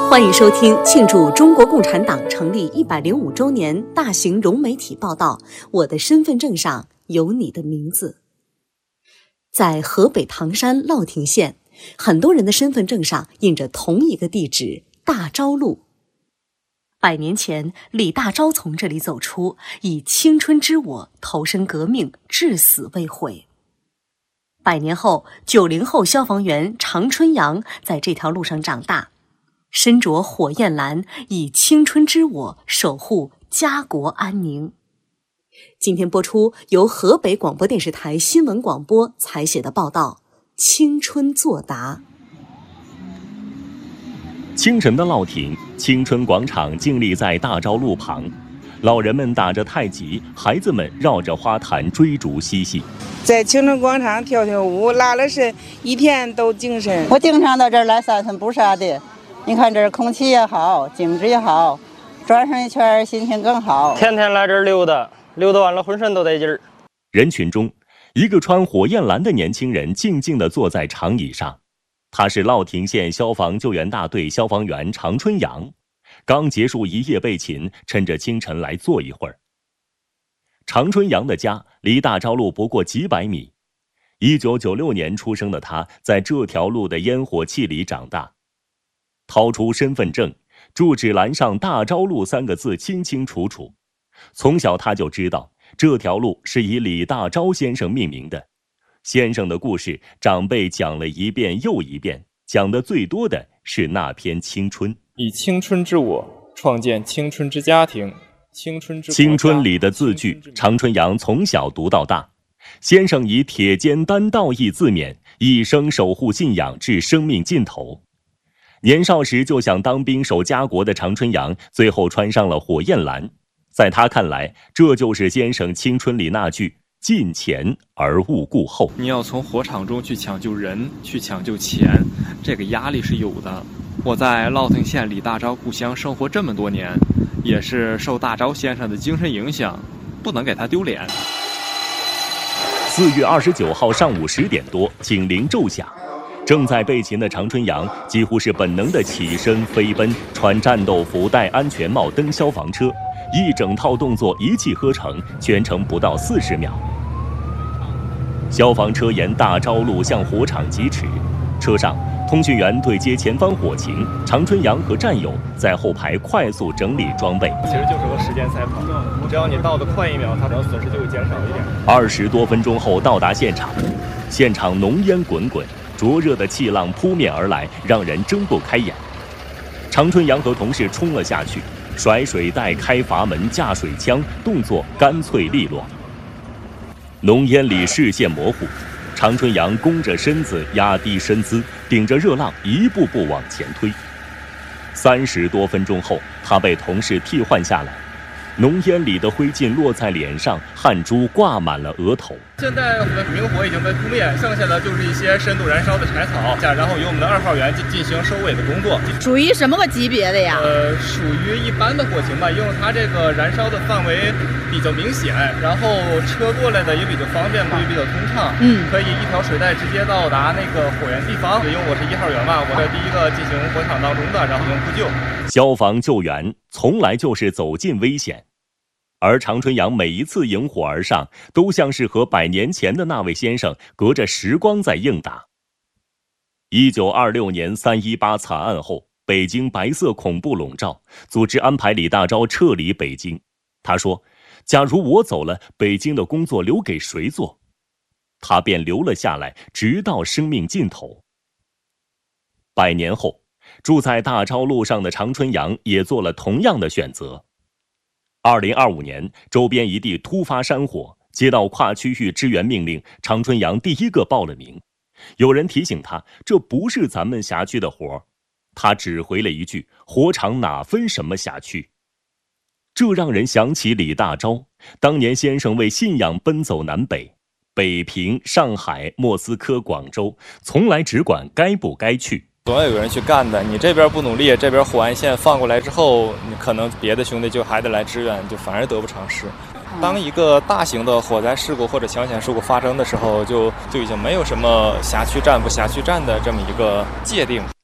欢迎收听庆祝中国共产党成立105周年大型融媒体报道《我的身份证上有你的名字》。在河北唐山乐亭县，很多人的身份证上印着同一个地址大昭路。100年前，李大钊从这里走出，以青春之我投身革命，至死未悔。100年后，90后消防员常春阳在这条路上长大，身着火焰蓝，以青春之我守护家国安宁。今天播出由河北广播电视台新闻广播采写的报道《青春作答》。 清晨的乐亭，青春广场静立在大昭路旁，老人们打着太极，孩子们绕着花坛追逐嬉戏。 在青春广场跳跳舞，拉了伸，一天都精神。 我经常到这儿来散散步啥的，你看这儿空气也好，景致也好，转上一圈心情更好。 天天来这儿溜达完了浑身都得劲儿。 人群中，一个穿火焰蓝的年轻人静静地坐在长椅上，他是乐亭县消防救援大队消防员常春阳，刚结束一夜备勤，趁着清晨来坐一会儿。常春阳的家离大昭路不过几百米，1996年出生的他在这条路的烟火气里长大。掏出身份证，住址栏上大昭路3个字清清楚楚。从小他就知道这条路是以李大钊先生命名的。先生的故事长辈讲了一遍又一遍，讲的最多的是那篇青春。 以青春之我创建青春之家庭，青春里的字句，常春阳从小读到大。先生以铁肩担道义自勉，一生守护信仰至生命尽头。年少时就想当兵守家国的常春阳，最后穿上了火焰蓝。在他看来，这就是先生青春里那句近前而勿顾后。 你要从火场中去抢救人，去抢救钱，这个压力是有的。我在乐亭县李大钊故乡生活这么多年，也是受大钊先生的精神影响，不能给他丢脸。 4月29号上午10点多，警铃骤响，正在备勤的常春阳几乎是本能的起身飞奔，穿战斗服，戴安全帽，登消防车，一整套动作一气呵成，全程不到40秒。消防车沿大昭路向火场疾驰，车上通讯员对接前方火情，常春阳和战友在后排快速整理装备。 其实就是个时间赛跑，只要你倒得快1秒，它的损失就会减少一点。 20多分钟后到达现场，现场浓烟滚滚，灼热的气浪扑面而来，让人睁不开眼。常春阳和同事冲了下去，甩水袋、开阀门、架水枪，动作干脆利落。浓烟里视线模糊，常春阳弓着身子，压低身姿，顶着热浪一步步往前推。30多分钟后，他被同事替换下来。浓烟里的灰烬落在脸上，汗珠挂满了额头。 现在我们的明火已经被扑灭，剩下的就是一些深度燃烧的柴草，然后由我们的2号员进行收尾的工作。 属于什么个级别的呀？ 属于一般的火情吧，因为它这个燃烧的范围比较明显，然后车过来的也比较方便嘛，也比较通畅。可以一条水带直接到达那个火源地方。因为我是1号员嘛，我是第一个进行火场当中的，然后进行扑救。 消防救援从来就是走进危险。而常春阳每一次迎火而上，都像是和100年前的那位先生隔着时光在应答。1926年318惨案后，北京白色恐怖笼罩，组织安排李大钊撤离北京。他说，假如我走了，北京的工作留给谁做？他便留了下来，直到生命尽头。100年后，住在大昭路上的常春阳也做了同样的选择。2025年，周边一地突发山火，接到跨区域支援命令，常春阳第一个报了名。有人提醒他，这不是咱们辖区的活，他只回了一句：火场哪分什么辖区。这让人想起李大钊，当年先生为信仰奔走南北，北平、上海、莫斯科、广州，从来只管该不该去。 总要有人去干的，你这边不努力，这边火完线放过来之后，你可能别的兄弟就还得来支援，就反而得不偿失。当一个大型的火灾事故或者抢险事故发生的时候，就已经没有什么辖区战不辖区战的这么一个界定。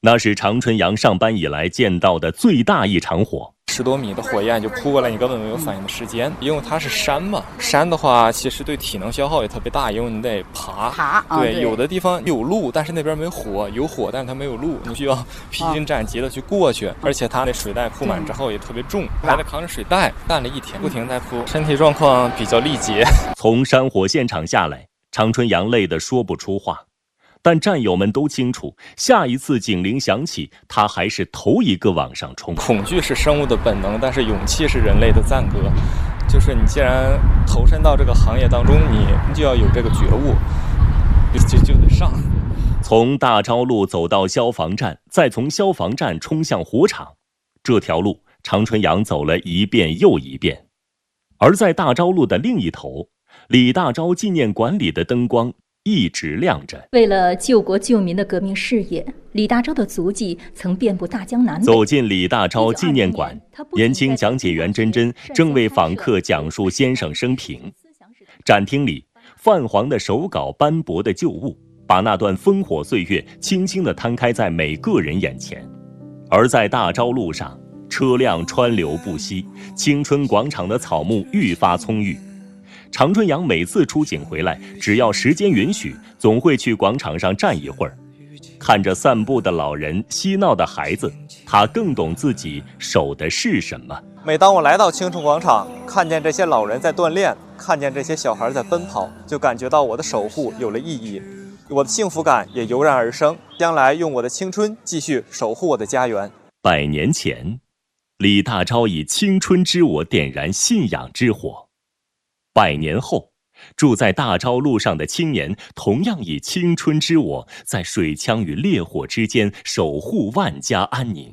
那是常春阳上班以来见到的最大一场火。 10多米的火焰就扑过来，你根本没有反应的时间。因为它是山嘛，山的话其实对体能消耗也特别大，因为你得爬。对，有的地方有路，但是那边没火，有火但是它没有路，你需要披荆斩棘的去过去。而且它那水袋铺满之后也特别重，还得扛着水袋干了一天，不停在铺，身体状况比较力竭。 从山火现场下来，常春阳累得说不出话。但战友们都清楚，下一次警铃响起，他还是头一个往上冲。 恐惧是生物的本能，但是勇气是人类的赞歌。就是你既然投身到这个行业当中，你就要有这个觉悟，就得上。 从大昭路走到消防站，再从消防站冲向火场，这条路常春阳走了一遍又一遍。而在大昭路的另一头，李大钊纪念馆里的灯光一直亮着。 为了救国救民的革命事业，李大钊的足迹曾遍布大江南北。 走进李大钊纪念馆，年轻讲解员珍珍正为访客讲述先生生平。展厅里，泛黄的手稿、斑驳的旧物，把那段烽火岁月轻轻地摊开在每个人眼前。而在大昭路上，车辆川流不息，青春广场的草木愈发葱郁。常春阳每次出警回来，只要时间允许，总会去广场上站一会儿。看着散步的老人、嬉闹的孩子，他更懂自己守的是什么。 每当我来到青春广场，看见这些老人在锻炼，看见这些小孩在奔跑，就感觉到我的守护有了意义，我的幸福感也油然而生。将来用我的青春继续守护我的家园。 100年前，李大钊以青春之火点燃信仰之火。100年后，住在大昭路上的青年同样以青春之火，在水枪与烈火之间守护万家安宁。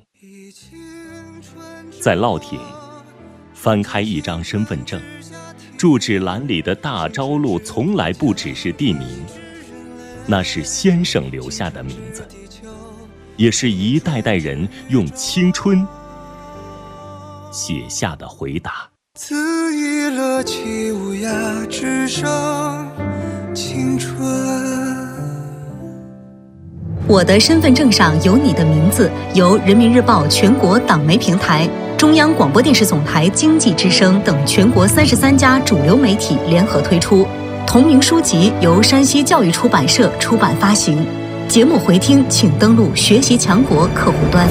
在乐亭，翻开一张身份证，住址栏里的大昭路从来不只是地名，那是先生留下的名字，也是一代代人用青春写下的回答。 恣意乐起无涯之上，青春。 我的身份证上有你的名字，由人民日报全国党媒平台、中央广播电视总台经济之声等全国33家主流媒体联合推出。同名书籍由山西教育出版社出版发行。节目回听请登录学习强国客户端。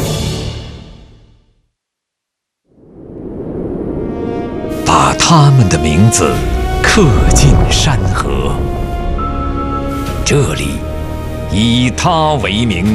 把他们的名字刻进山河，这里以他为名。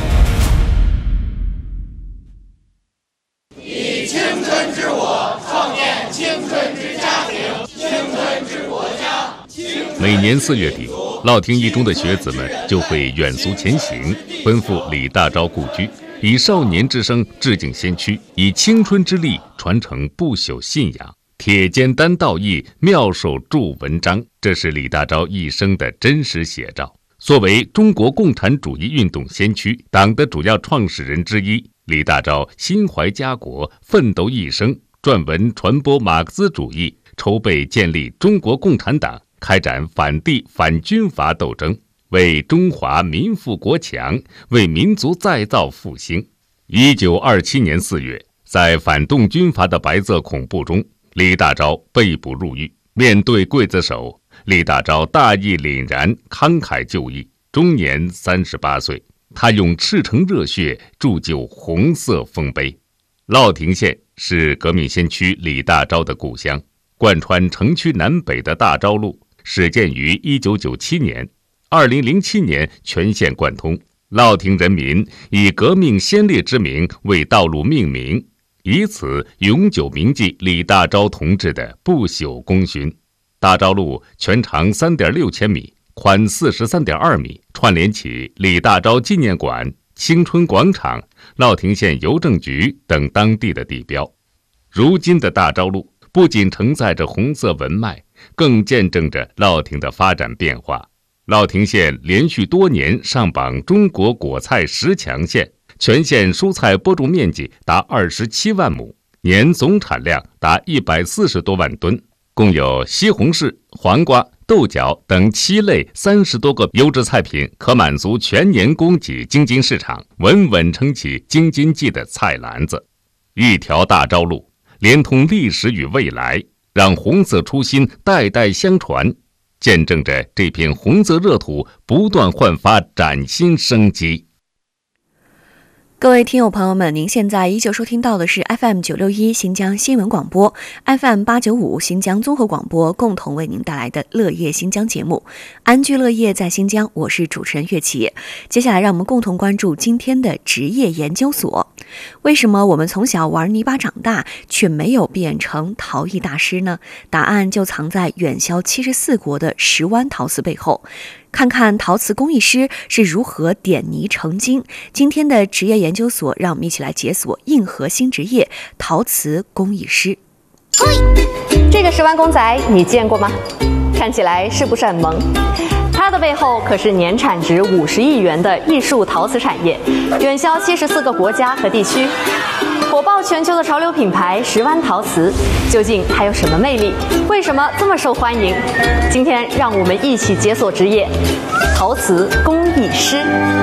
以青春之火创建青春之家庭，青春之国家。 每年4月底，乐亭一中的学子们就会远足前行，奔赴李大钊故居，以少年之声致敬先驱，以青春之力传承不朽信仰。铁肩担道义，妙手著文章，这是李大钊一生的真实写照。作为中国共产主义运动先驱、党的主要创始人之一，李大钊心怀家国，奋斗一生，撰文传播马克思主义，筹备建立中国共产党，开展反帝反军阀斗争，为中华民富国强，为民族再造复兴。1927年4月，在反动军阀的白色恐怖中，李大钊被捕入狱，面对刽子手，李大钊大义凛然，慷慨就义，终年38岁。他用赤诚热血铸就红色丰碑。乐亭县是革命先驱李大钊的故乡，贯穿城区南北的大昭路始建于1997年，2007年全县贯通。乐亭人民以革命先烈之名为道路命名，以此永久铭记李大钊同志的不朽功勋。大昭路全长3.6千米，宽43.2米，串联起李大钊纪念馆、青春广场、乐亭县邮政局等当地的地标。如今的大昭路不仅承载着红色文脉，更见证着乐亭的发展变化。乐亭县连续多年上榜中国果菜10强县，全县蔬菜播种面积达27万亩，年总产量达140多万吨，共有西红柿、黄瓜、 豆角等7类30多个优质菜品，可满足全年供给京津市场，稳稳撑起京津冀的菜篮子。一条大昭路，连通历史与未来，让红色初心代代相传，见证着这片红色热土不断焕发崭新生机。 各位听友朋友们，您现在依旧收听到的是 FM961 新疆新闻广播， FM895 新疆综合广播共同为您带来的乐业新疆节目，安居乐业在新疆，我是主持人岳琪。接下来让我们共同关注今天的职业研究所。为什么我们从小玩泥巴长大，却没有变成陶艺大师呢？答案就藏在远销74国的10湾陶瓷背后。看看陶瓷工艺师是如何点泥成金。今天的职业研究所，让我们一起来解锁硬核新职业——陶瓷工艺师。 这个10湾公仔你见过吗？看起来是不是很萌？它的背后可是年产值50亿元的艺术陶瓷产业，远销74个国家和地区。火爆全球的潮流品牌10湾陶瓷，究竟还有什么魅力？为什么这么受欢迎？今天让我们一起解锁职业——陶瓷工艺师。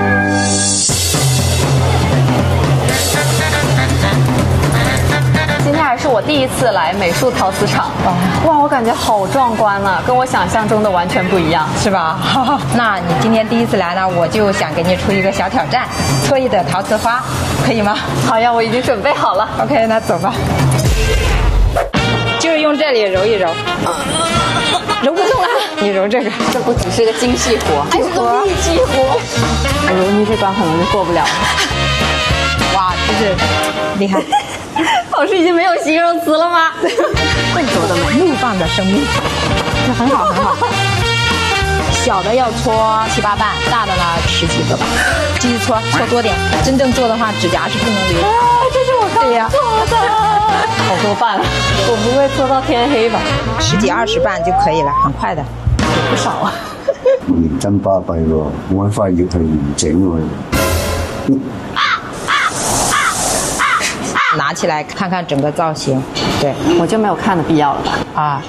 今天还是我第一次来美术陶瓷厂，哇，我感觉好壮观啊，跟我想象中的完全不一样， 是吧？那你今天第一次来呢，我就想给你出一个小挑战，搓一朵陶瓷花，可以吗？ 好呀，我已经准备好了。 OK， 那走吧。就是用这里揉一揉，揉不动了，你揉这个。 这不只是个精细活，还是个力气活。揉泥这关可能就过不了了。 哇，真是厉害！ 老师已经没有形容词了吗？ 笨拙的怒放的生命，这很好很好。小的要搓7、8瓣，大的呢10几个吧。继续搓，搓多点。真正做的话，指甲是不能留。 这是我刚做的，好多瓣了，我不会搓到天黑吧 ？10几20瓣就可以了，很快的， 不少啊。 你真巴閉喎！我塊要去完整佢。 拿起来看看整个造型，对， 我就没有看的必要了吧？ 啊，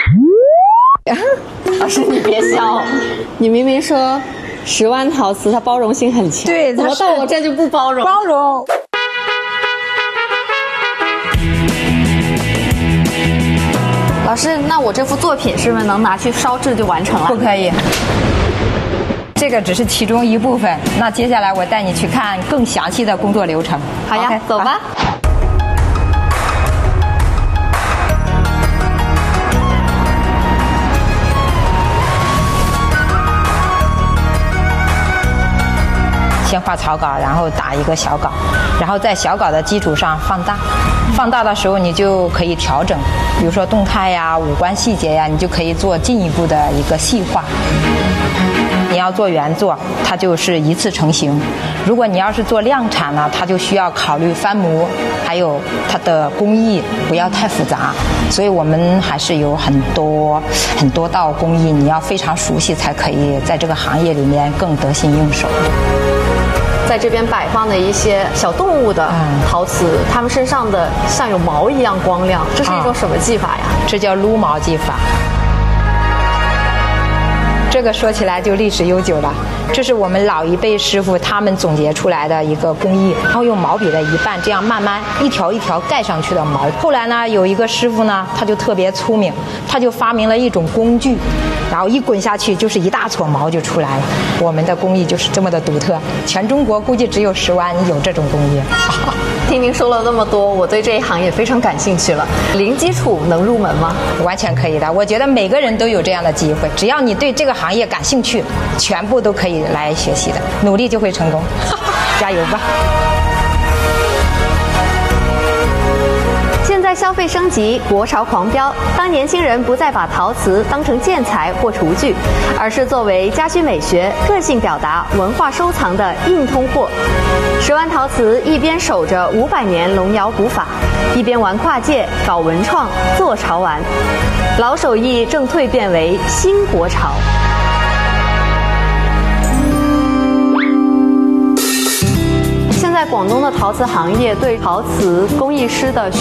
老师你别笑，你明明说10湾陶瓷它包容性很强， 对， 怎么到我这就不包容？ 包容。 老师，那我这幅作品是不是能拿去烧制就完成了？ 不可以。这个只是其中一部分，那接下来我带你去看更详细的工作流程。 好呀， 走吧。 先画草稿，然后打一个小稿，然后在小稿的基础上放大。放大的时候，你就可以调整，比如说动态呀、五官细节呀，你就可以做进一步的一个细化。你要做原作，它就是一次成型；如果你要是做量产呢，它就需要考虑翻模，还有它的工艺不要太复杂。所以我们还是有很多道工艺，你要非常熟悉才可以在这个行业里面更得心应手。 在这边摆放的一些小动物的陶瓷，它们身上的像有毛一样光亮，这是一种什么技法呀？ 这叫撸毛技法。这个说起来就历史悠久了，这是我们老一辈师傅他们总结出来的一个工艺，然后用毛笔的一半这样慢慢一条一条盖上去的毛。后来呢，有一个师傅呢，他就特别聪明，他就发明了一种工具，然后一滚下去就是一大撮毛就出来了。我们的工艺就是这么的独特，全中国估计只有10湾有这种工艺。 听您说了那么多，我对这一行也非常感兴趣了。零基础能入门吗？ 完全可以的，我觉得每个人都有这样的机会，只要你对这个行业感兴趣，全部都可以来学习的，努力就会成功。加油吧！ 现在消费升级，国潮狂飙，当年轻人不再把陶瓷当成建材或厨具，而是作为家居美学、个性表达、文化收藏的硬通货。10湾陶瓷一边守着500年龙窑古法，一边玩跨界、搞文创、做潮玩，老手艺正蜕变为新国潮。现在广东的陶瓷行业对陶瓷工艺师的